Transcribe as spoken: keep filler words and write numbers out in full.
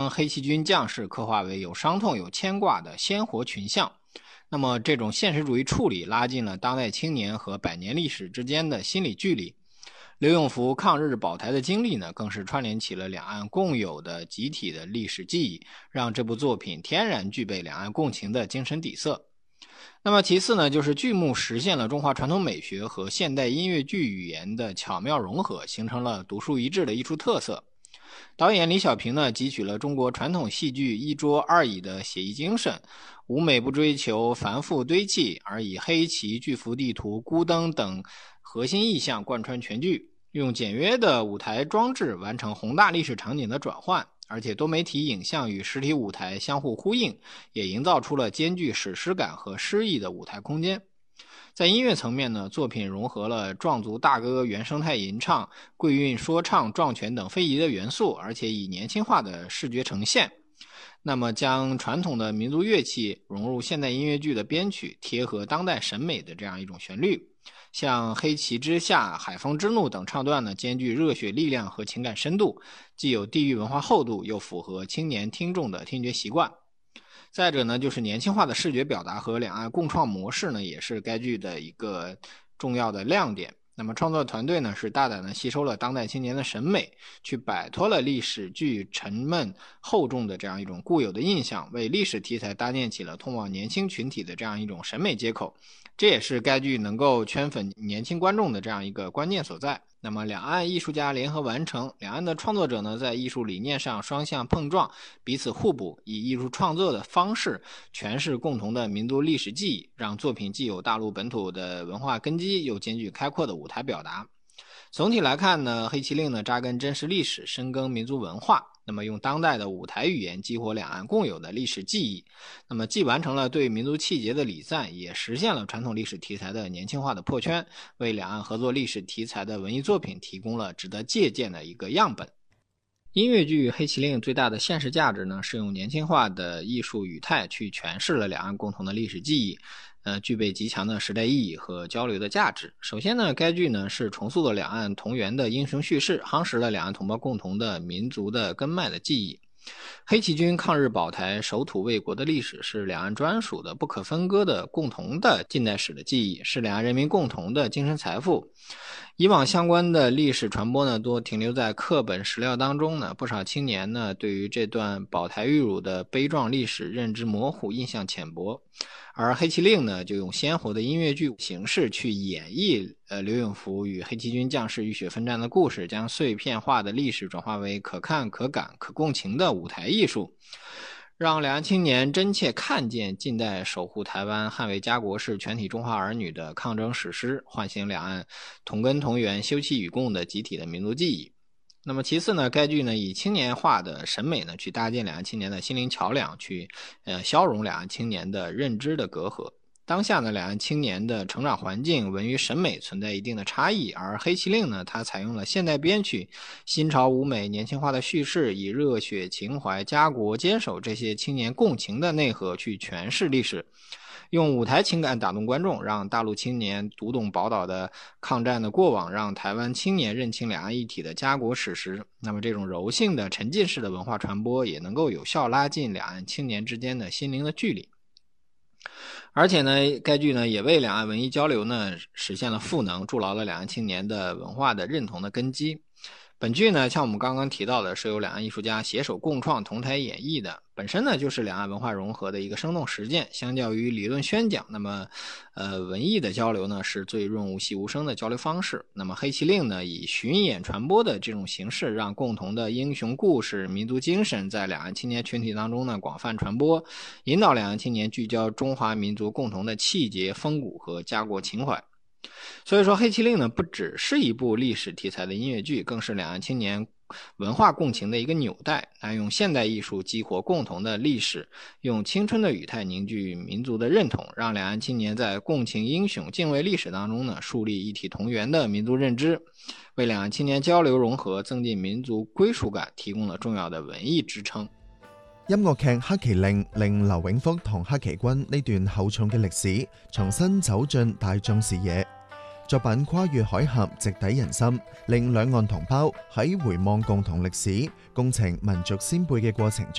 黑旗军将士刻画为有伤痛、有牵挂的鲜活群像。那么这种现实主义处理拉近了当代青年和百年历史之间的心理距离。刘永福抗日保台的经历呢，更是串联起了两岸共有的集体的历史记忆，让这部作品天然具备两岸共情的精神底色。那么其次呢，就是剧目实现了中华传统美学和现代音乐剧语言的巧妙融合，形成了独树一帜的艺术特色。导演李小平呢，汲取了中国传统戏剧一桌二椅的写意精神，舞美不追求繁复堆砌，而以黑旗、巨幅地图、孤灯等核心意象贯穿全剧，用简约的舞台装置完成宏大历史场景的转换，而且多媒体影像与实体舞台相互呼应，也营造出了兼具史诗感和诗意的舞台空间。在音乐层面呢，作品融合了壮族大歌、原生态吟唱、桂韵说唱、壮拳等非遗的元素，而且以年轻化的视觉呈现。那么将传统的民族乐器融入现代音乐剧的编曲，贴合当代审美的这样一种旋律。像黑旗之下、海风之怒等唱段呢，兼具热血力量和情感深度，既有地域文化厚度，又符合青年听众的听觉习惯。再者呢，就是年轻化的视觉表达和两岸共创模式呢，也是该剧的一个重要的亮点。那么创作团队呢，是大胆的吸收了当代青年的审美，去摆脱了历史剧沉闷厚重的这样一种固有的印象，为历史题材搭建起了通往年轻群体的这样一种审美接口。这也是该剧能够圈粉年轻观众的这样一个关键所在。那么两岸艺术家联合完成，两岸的创作者呢，在艺术理念上双向碰撞，彼此互补，以艺术创作的方式诠释共同的民族历史记忆，让作品既有大陆本土的文化根基，又兼具开阔的舞台表达。总体来看呢，黑旗令呢扎根真实历史，深耕民族文化，那么用当代的舞台语言激活两岸共有的历史记忆，那么既完成了对民族气节的礼赞，也实现了传统历史题材的年轻化的破圈，为两岸合作历史题材的文艺作品提供了值得借鉴的一个样本。音乐剧《黑旗令》最大的现实价值呢，是用年轻化的艺术语态去诠释了两岸共同的历史记忆，呃，具备极强的时代意义和交流的价值。首先呢，该剧呢是重塑了两岸同源的英雄叙事，夯实了两岸同胞共同的民族的根脉的记忆。黑旗军抗日保台、守土卫国的历史是两岸专属的、不可分割的、共同的近代史的记忆，是两岸人民共同的精神财富。以往相关的历史传播呢，多停留在课本史料当中呢，不少青年呢，对于这段保台遇辱的悲壮历史认知模糊、印象浅薄。而黑旗令呢，就用鲜活的音乐剧形式去演绎呃刘永福与黑旗军将士浴血奋战的故事，将碎片化的历史转化为可看、可感、可共情的舞台艺术，让两岸青年真切看见近代守护台湾、捍卫家国是全体中华儿女的抗争史诗，唤醒两岸同根同源、休戚与共的集体的民族记忆。那么其次呢，该剧呢以青年化的审美呢去搭建两岸青年的心灵桥梁，去呃消融两岸青年的认知的隔阂。当下呢，两岸青年的成长环境、文娱审美存在一定的差异，而黑旗令呢，它采用了现代编曲、新潮舞美、年轻化的叙事，以热血情怀、家国坚守这些青年共情的内核去诠释历史。用舞台情感打动观众，让大陆青年读懂宝岛的抗战的过往，让台湾青年认清两岸一体的家国史实。那么这种柔性的沉浸式的文化传播，也能够有效拉近两岸青年之间的心灵的距离。而且呢，该剧呢也为两岸文艺交流呢实现了赋能，筑牢了两岸青年的文化的认同的根基。本剧呢，像我们刚刚提到的，是由两岸艺术家携手共创、同台演绎的，本身呢就是两岸文化融合的一个生动实践。相较于理论宣讲，那么，呃，文艺的交流呢是最润物细无声的交流方式。那么黑旗令呢，以巡演传播的这种形式，让共同的英雄故事、民族精神在两岸青年群体当中呢广泛传播，引导两岸青年聚焦中华民族共同的气节、风骨和家国情怀。所以说黑旗令呢，不只是一部历史题材的音乐剧，更是两岸青年文化共情的一个纽带。它用现代艺术激活共同的历史，用青春的语态凝聚民族的认同，让两岸青年在共情英雄、敬畏历史当中呢，树立一体同源的民族认知，为两岸青年交流融合、增进民族歸屬感提供了重要的文藝支撐。 音樂劇《黑旗令》令劉永福同黑旗軍呢段厚重嘅歷史重新走進大眾視野。作品跨越海峽，直抵人心，令兩岸同胞喺回望共同歷史、共情民族先輩嘅過程中